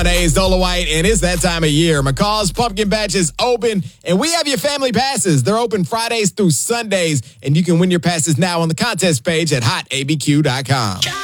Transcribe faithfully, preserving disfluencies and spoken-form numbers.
Nowadays, Dolomite, and it's that time of year. McCall's Pumpkin Patch is open, and we have your family passes. They're open Fridays through Sundays, and you can win your passes now on the contest page at hot a b q dot com.